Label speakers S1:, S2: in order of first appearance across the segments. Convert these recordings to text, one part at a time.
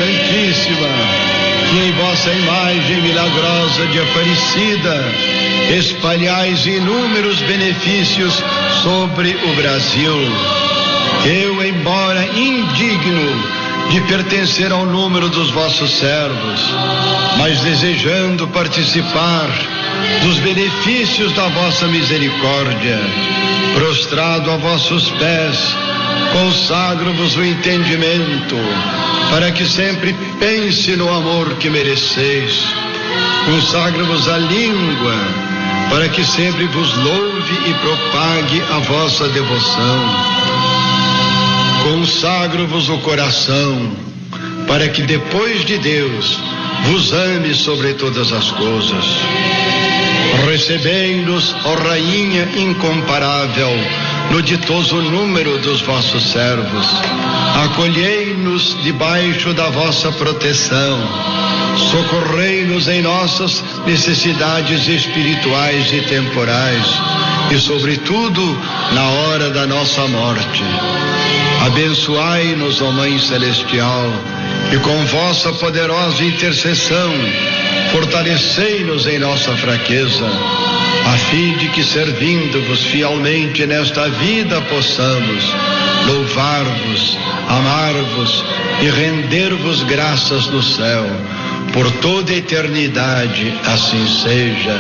S1: Santíssima, que em vossa imagem milagrosa de Aparecida espalhais inúmeros benefícios sobre o Brasil. Eu, embora indigno de pertencer ao número dos vossos servos, mas desejando participar dos benefícios da vossa misericórdia, prostrado a vossos pés, consagro-vos o entendimento, para que sempre pense no amor que mereceis. Consagro-vos a língua, para que sempre vos louve e propague a vossa devoção. Consagro-vos o coração, para que depois de Deus vos ame sobre todas as coisas. Recebei-nos, ó Rainha incomparável, no ditoso número dos vossos servos. Acolhei-nos debaixo da vossa proteção. Socorrei-nos em nossas necessidades espirituais e temporais, e sobretudo na hora da nossa morte. Abençoai-nos, ó Mãe Celestial, e com vossa poderosa intercessão fortalecei-nos em nossa fraqueza, a fim de que, servindo-vos fielmente nesta vida, possamos louvar-vos, amar-vos e render-vos graças no céu, por toda a eternidade. Assim seja.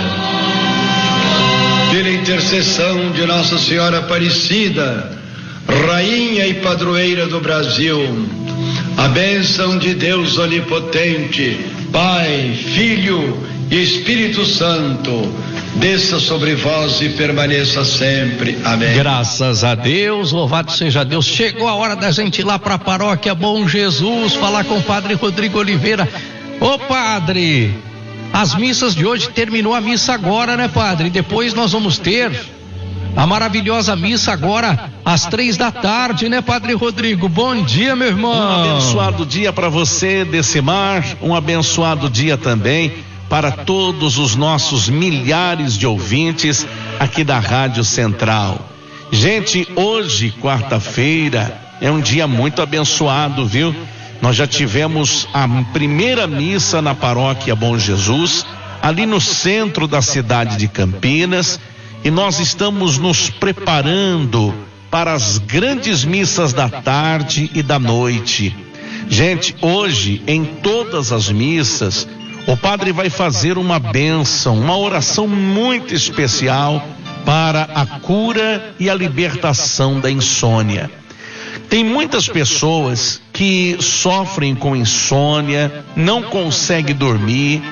S1: Pela intercessão de Nossa Senhora Aparecida, Rainha e Padroeira do Brasil, a bênção de Deus Onipotente, Pai, Filho e Espírito Santo, desça sobre vós e permaneça sempre. Amém.
S2: Graças a Deus, louvado seja Deus. Chegou a hora da gente ir lá para a paróquia Bom Jesus, falar com o Padre Rodrigo Oliveira. Ô Padre, as missas de hoje, terminou a missa agora, né, Padre? Depois nós vamos ter a maravilhosa missa agora às 3h, né, Padre Rodrigo? Bom dia, meu irmão.
S3: Um abençoado dia para você, Decimar, um abençoado dia também para todos os nossos milhares de ouvintes aqui da Rádio Central. Gente, hoje, quarta-feira, é um dia muito abençoado, viu? Nós já tivemos a primeira missa na paróquia Bom Jesus, ali no centro da cidade de Campinas, e nós estamos nos preparando para as grandes missas da tarde e da noite. Gente, hoje, em todas as missas, o padre vai fazer uma bênção, uma oração muito especial para a cura e a libertação da insônia. Tem muitas pessoas que sofrem com insônia, não conseguem dormir,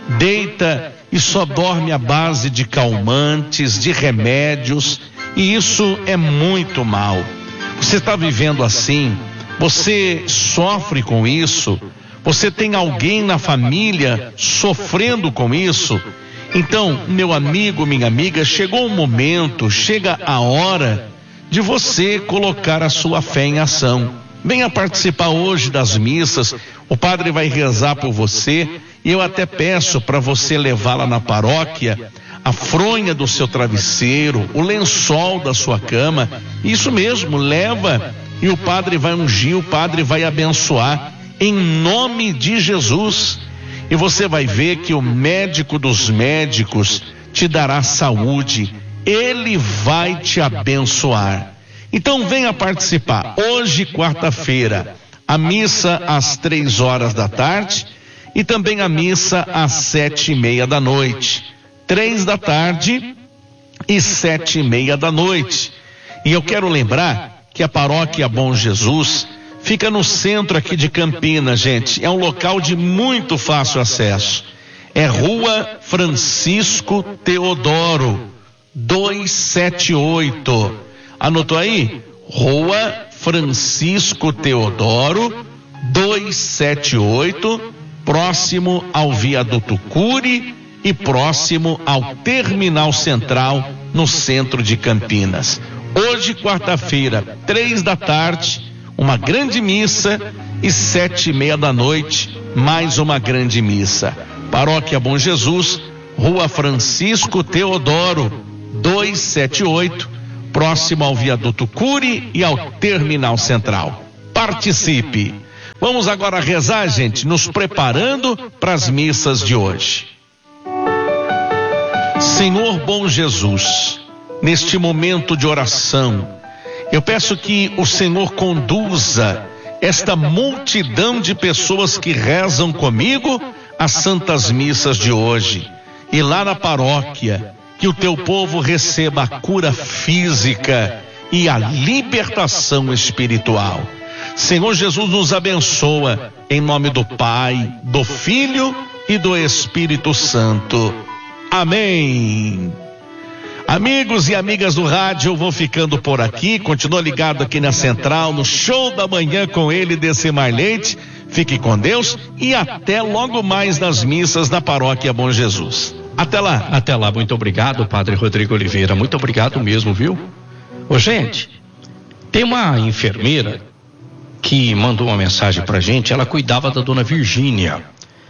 S3: deita e só dorme à base de calmantes, de remédios, e isso é muito mal. Você está vivendo assim? Você sofre com isso? Você tem alguém na família sofrendo com isso? Então, meu amigo, minha amiga, chegou o momento, chega a hora de você colocar a sua fé em ação. Venha participar hoje das missas, o padre vai rezar por você, e eu até peço para você levar lá na paróquia a fronha do seu travesseiro, o lençol da sua cama. Isso mesmo, leva, e o padre vai ungir, o padre vai abençoar em nome de Jesus, e você vai ver que o médico dos médicos te dará saúde, ele vai te abençoar. Então venha participar. Hoje, quarta-feira, a missa às 3h e também a missa às 7h30. 3h e 7h30. E eu quero lembrar que a paróquia Bom Jesus fica no centro aqui de Campinas, gente. É um local de muito fácil acesso. É Rua Francisco Teodoro, 278. Anotou aí? Rua Francisco Teodoro, 278, próximo ao Viaduto Cury e próximo ao Terminal Central, no centro de Campinas. Hoje, quarta-feira, 3h, uma grande missa, e 7h30, mais uma grande missa. Paróquia Bom Jesus, Rua Francisco Teodoro, 278, próximo ao Viaduto Cury e ao Terminal Central. Participe! Vamos agora rezar, gente, nos preparando para as missas de hoje. Senhor bom Jesus, neste momento de oração, eu peço que o Senhor conduza esta multidão de pessoas que rezam comigo as santas missas de hoje. E lá na paróquia, que o teu povo receba a cura física e a libertação espiritual. Senhor Jesus, nos abençoa, em nome do Pai, do Filho e do Espírito Santo. Amém. Amigos e amigas do rádio, eu vou ficando por aqui. Continua ligado aqui na Central, no Show da Manhã com ele, Decimar Leite. Fique com Deus e até logo mais nas missas da Paróquia Bom Jesus. Até lá.
S2: Até lá, muito obrigado, Padre Rodrigo Oliveira. Muito obrigado mesmo, viu? Ô, gente, tem uma enfermeira que mandou uma mensagem pra gente. Ela cuidava da dona Virgínia.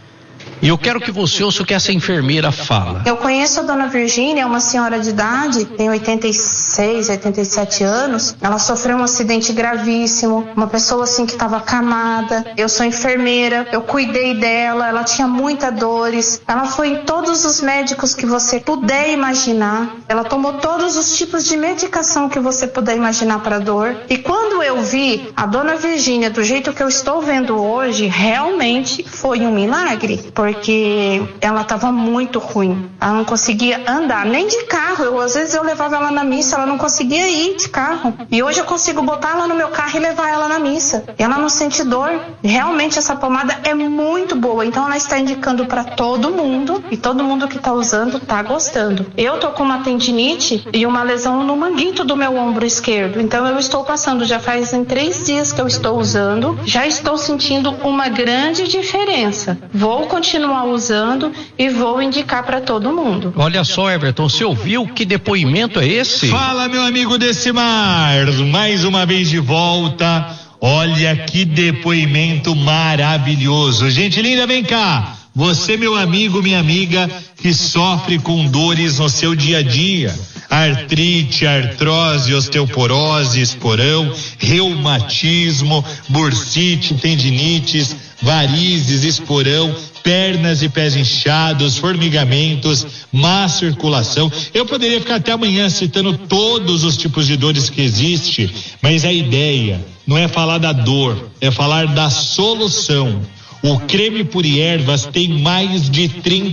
S2: E eu quero que você ouça o que essa enfermeira fala.
S4: Eu conheço a dona Virgínia, é uma senhora de idade, tem 86, 87 anos. Ela sofreu um acidente gravíssimo, uma pessoa assim que estava acamada. Eu sou enfermeira, eu cuidei dela, ela tinha muitas dores. Ela foi em todos os médicos que você puder imaginar. Ela tomou todos os tipos de medicação que você puder imaginar para dor. E quando eu vi a dona Virgínia do jeito que eu estou vendo hoje, realmente foi um milagre. Porque ela estava muito ruim, ela não conseguia andar, nem de carro. Às vezes eu levava ela na missa, ela não conseguia ir de carro. E hoje eu consigo botar ela no meu carro e levar ela na missa. E ela não sente dor. Realmente essa pomada é muito boa. Então ela está indicando para todo mundo, e todo mundo que está usando está gostando. Eu tô com uma tendinite e uma lesão no manguito do meu ombro esquerdo. Então eu estou passando, já fazem 3 dias que eu estou usando, já estou sentindo uma grande diferença. Vou continuar usando e vou indicar para todo mundo.
S2: Olha só, Everton, você ouviu que depoimento é esse?
S5: Fala, meu amigo Decimar, mais uma vez de volta. Olha que depoimento maravilhoso. Gente linda, vem cá. Você, meu amigo, minha amiga, que sofre com dores no seu dia a dia. Artrite, artrose, osteoporose, esporão, reumatismo, bursite, tendinites, varizes, esporão, pernas e pés inchados, formigamentos, má circulação. Eu poderia ficar até amanhã citando todos os tipos de dores que existem, mas a ideia não é falar da dor, é falar da solução. O creme Puri Ervas tem mais de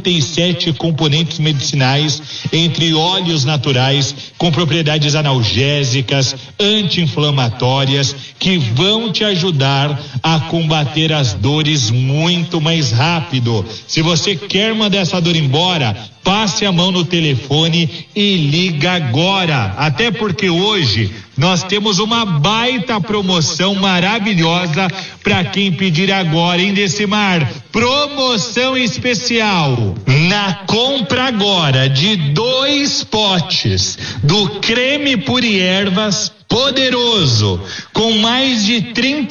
S5: 37 componentes medicinais, entre óleos naturais, com propriedades analgésicas, anti-inflamatórias, que vão te ajudar a combater as dores muito mais rápido. Se você quer mandar essa dor embora, passe a mão no telefone e liga agora. Até porque hoje nós temos uma baita promoção maravilhosa para quem pedir agora, hein, Decimar? Promoção especial. Na compra agora de 2 potes do creme Puri Ervas poderoso, com mais de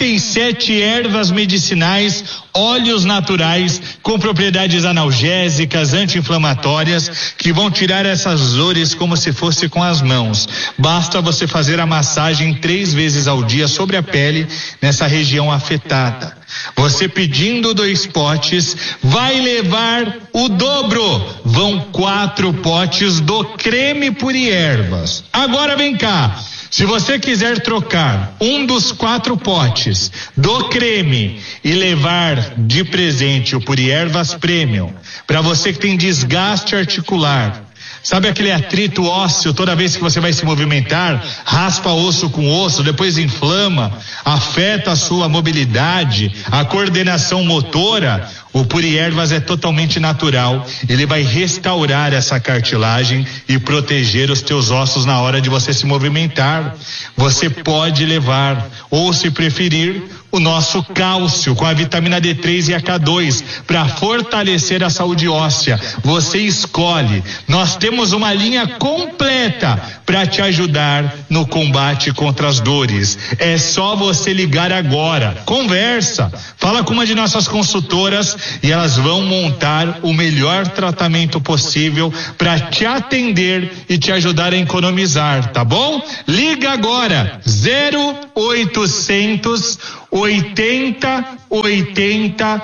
S5: 37 ervas medicinais, óleos naturais, com propriedades analgésicas, anti-inflamatórias, que vão tirar essas dores como se fosse com as mãos. Basta você fazer a massagem 3 vezes ao dia sobre a pele, nessa região afetada. Você pedindo 2 potes, vai levar o dobro. Vão 4 potes do creme Puri Ervas. Agora vem cá. Se você quiser trocar um dos 4 potes do creme e levar de presente o Puri Ervas Premium, para você que tem desgaste articular, sabe aquele atrito ósseo, toda vez que você vai se movimentar, raspa osso com osso, depois inflama, afeta a sua mobilidade, a coordenação motora? O Puri Ervas é totalmente natural, ele vai restaurar essa cartilagem e proteger os teus ossos na hora de você se movimentar. Você pode levar, ou se preferir, o nosso cálcio com a vitamina D3 e a K2 para fortalecer a saúde óssea. Você escolhe. Nós temos uma linha completa para te ajudar no combate contra as dores. É só você ligar agora. Conversa. Fala com uma de nossas consultoras e elas vão montar o melhor tratamento possível para te atender e te ajudar a economizar, tá bom? Liga agora. 0800 80 80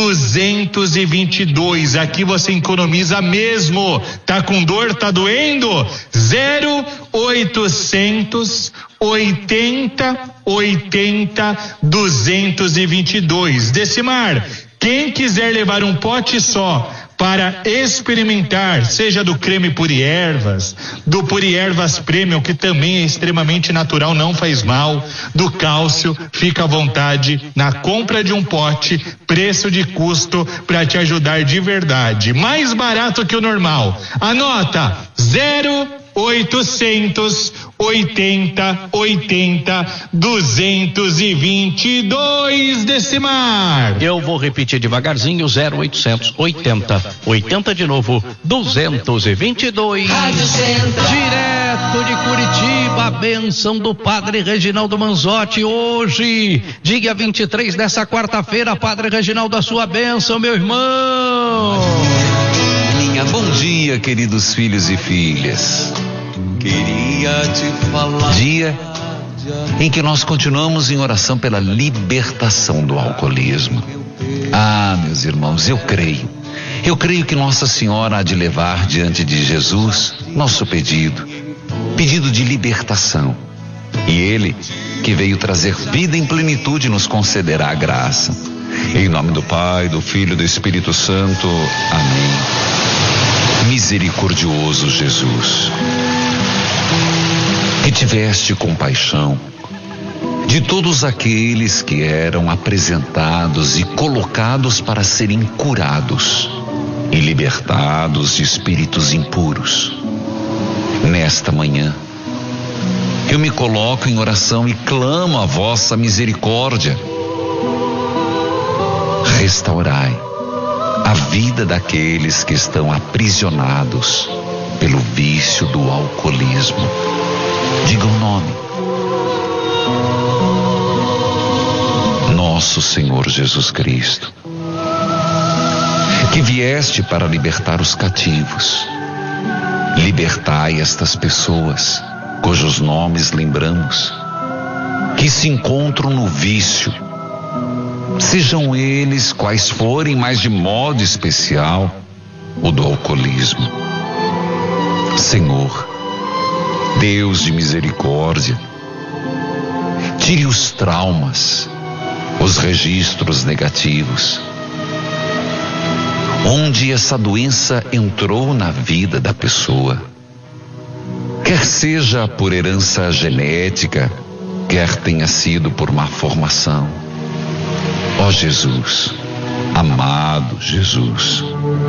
S5: 222. Aqui você economiza mesmo. Tá com dor, tá doendo? 0800 80 80 222. Decimar, quem quiser levar um pote só para experimentar, seja do creme Puriervas, do Puriervas Premium, que também é extremamente natural, não faz mal, do cálcio, fica à vontade na compra de um pote, preço de custo para te ajudar de verdade. Mais barato que o normal. Anota, 0800 80 80 222, Decimar.
S2: Eu vou repetir devagarzinho, 0800 80 80 de novo, 222.
S6: Rádio Central.
S2: Direto de Curitiba, a bênção do Padre Reginaldo Manzotti hoje, dia 23 dessa quarta-feira. Padre Reginaldo, a sua bênção, meu irmão.
S7: Bom dia, queridos filhos e filhas. Queria te falar. Dia em que nós continuamos em oração pela libertação do alcoolismo. Ah, meus irmãos, eu creio que Nossa Senhora há de levar diante de Jesus nosso pedido de libertação. E Ele, que veio trazer vida em plenitude, nos concederá a graça. Em nome do Pai, do Filho e do Espírito Santo. Amém. Misericordioso Jesus, que tiveste compaixão de todos aqueles que eram apresentados e colocados para serem curados e libertados de espíritos impuros. Nesta manhã, eu me coloco em oração e clamo a vossa misericórdia. Restaurai a vida daqueles que estão aprisionados pelo vício do alcoolismo. Diga o nome. Nosso Senhor Jesus Cristo, que vieste para libertar os cativos, libertai estas pessoas cujos nomes lembramos, que se encontram no vício, sejam eles quais forem, mas de modo especial o do alcoolismo. Senhor, Deus de misericórdia, tire os traumas, os registros negativos, onde essa doença entrou na vida da pessoa, quer seja por herança genética, quer tenha sido por má formação. Ó Jesus, amado Jesus,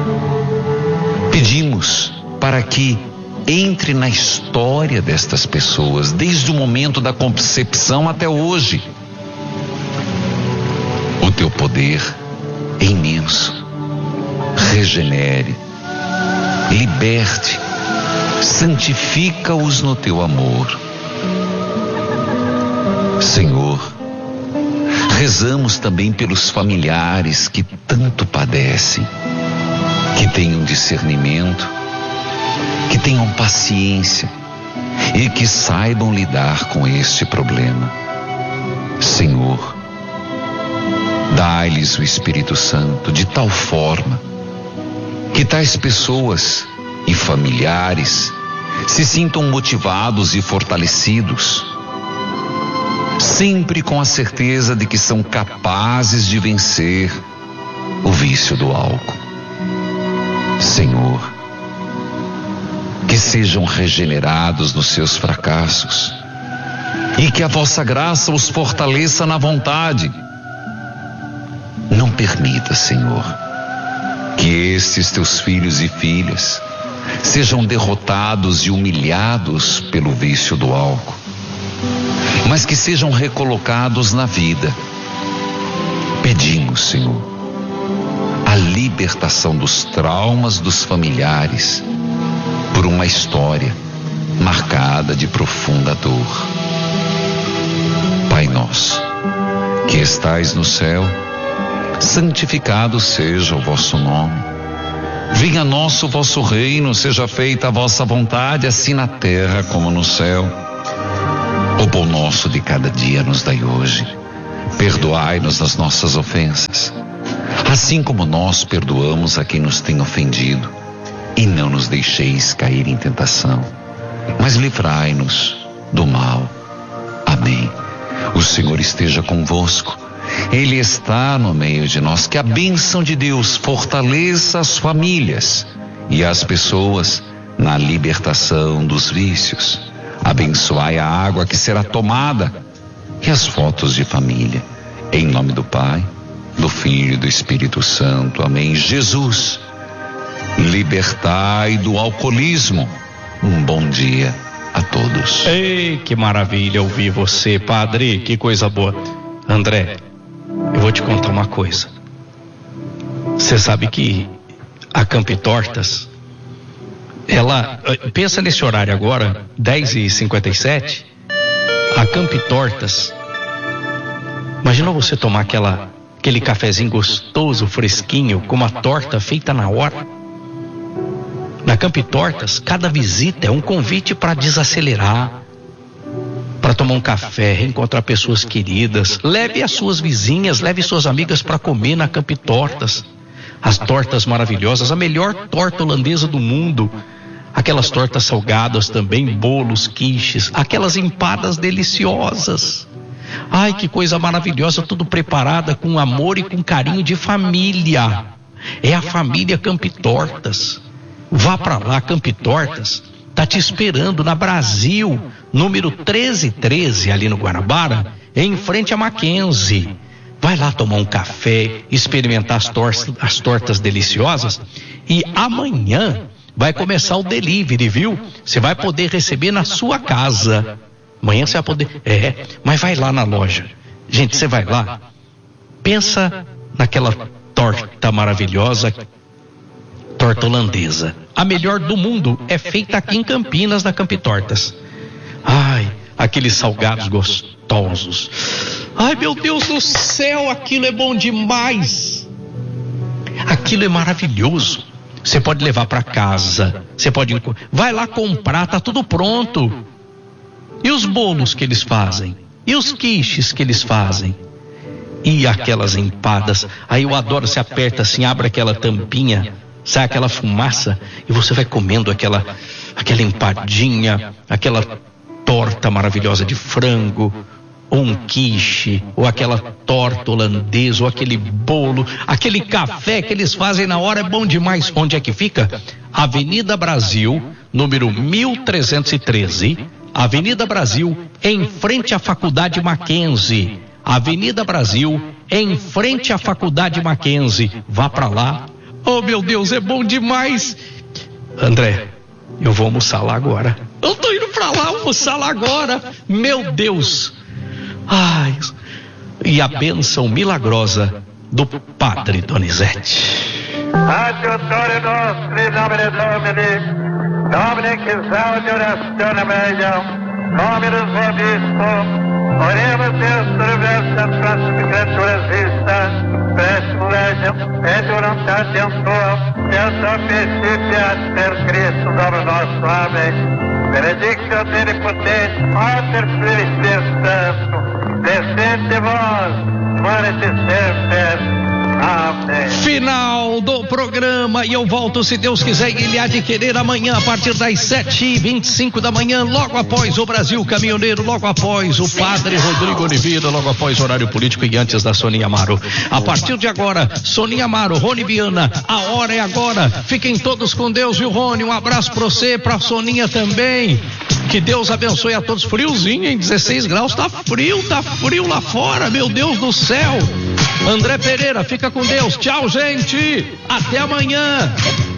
S7: pedimos para que entre na história destas pessoas, desde o momento da concepção até hoje. O teu poder é imenso. Regenere, liberte, santifica-os no teu amor. Senhor, rezamos também pelos familiares que tanto padecem, que tenham discernimento, que tenham paciência e que saibam lidar com este problema. Senhor, dai-lhes o Espírito Santo de tal forma que tais pessoas e familiares se sintam motivados e fortalecidos, sempre com a certeza de que são capazes de vencer o vício do álcool. Senhor, que sejam regenerados nos seus fracassos e que a vossa graça os fortaleça na vontade. Não permita, Senhor, que estes teus filhos e filhas sejam derrotados e humilhados pelo vício do álcool, mas que sejam recolocados na vida. Pedimos, Senhor, a libertação dos traumas dos familiares por uma história marcada de profunda dor. Pai nosso, que estais no céu, santificado seja o vosso nome. Venha a nós o vosso reino, seja feita a vossa vontade, assim na terra como no céu. O pão nosso de cada dia nos dai hoje. Perdoai-nos as nossas ofensas, assim como nós perdoamos a quem nos tem ofendido. E não nos deixeis cair em tentação, mas livrai-nos do mal. Amém. O Senhor esteja convosco. Ele está no meio de nós. Que a bênção de Deus fortaleça as famílias e as pessoas na libertação dos vícios. Abençoai a água que será tomada e as fotos de família. Em nome do Pai, do Filho e do Espírito Santo. Amém. Jesus, libertai do alcoolismo. Um bom dia a todos.
S2: Ei, que maravilha ouvir você, padre, que coisa boa. André, eu vou te contar uma coisa. Você sabe que a Campitortas, ela, pensa nesse horário agora, 10h57, a Campitortas, imagina você tomar aquele cafezinho gostoso, fresquinho, com uma torta feita na hora. Na Campitortas, cada visita é um convite para desacelerar, para tomar um café, reencontrar pessoas queridas. Leve as suas vizinhas, leve suas amigas para comer na Campitortas. As tortas maravilhosas, a melhor torta holandesa do mundo. Aquelas tortas salgadas também, bolos, quiches, aquelas empadas deliciosas. Ai, que coisa maravilhosa, tudo preparada com amor e com carinho de família. É a família Campitortas. Vá para lá, Campitortas tá te esperando na Brasil, número 1313, ali no Guanabara, em frente a Mackenzie. Vai lá tomar um café, experimentar as tortas deliciosas, e amanhã vai começar o delivery, viu? Você vai poder receber na sua casa. Amanhã você vai poder, mas vai lá na loja. Gente, você vai lá, pensa naquela torta maravilhosa, torta holandesa. A melhor do mundo é feita aqui em Campinas, na Campitortas. Ai, aqueles salgados gostosos. Ai, meu Deus do céu, aquilo é bom demais. Aquilo é maravilhoso. Você pode levar para casa, vai lá comprar, tá tudo pronto. E os bolos que eles fazem? E os quiches que eles fazem? E aquelas empadas? Aí eu adoro, você aperta assim, abre aquela tampinha, sai aquela fumaça e você vai comendo aquela empadinha, aquela torta maravilhosa de frango, ou um quiche, ou aquela torta holandesa, ou aquele bolo, aquele café que eles fazem na hora é bom demais. Onde é que fica? Avenida Brasil, número 1313, Avenida Brasil, em frente à Faculdade Mackenzie. Avenida Brasil, em frente à Faculdade Mackenzie. Vá pra lá. Oh, meu Deus, é bom demais. André, eu vou almoçar lá agora. Eu tô indo pra lá almoçar lá agora. Meu Deus. Ai, e a bênção milagrosa do Padre Donizete.
S6: Adiutore nostri, nomine Domini, Domine che saudiorazione meglio, nomine vobisco, oremos Deus reversa as criaturas vistas, presto legem, et voluntatem tua, et officiat per Cristo Domino nostro. Amém. Benedictio Omnipotens, Pater, Filii, Spiritus Sancto, descende vós, manete semper. Amém.
S2: Final do programa e eu volto, se Deus quiser, e Ele há de querer, amanhã a partir das 7h25 da manhã, logo após o Brasil Caminhoneiro, logo após o Padre Rodrigo Oliveira, logo após o horário político e antes da Soninha Amaro. A partir de agora, Soninha Amaro, Rony Viana, a hora é agora. Fiquem todos com Deus, viu, Rony? Um abraço pra você, pra Soninha também. Que Deus abençoe a todos. Friozinho, hein? 16 graus, tá frio lá fora, meu Deus do céu. André Pereira, fica com Deus. Tchau, gente. Até amanhã.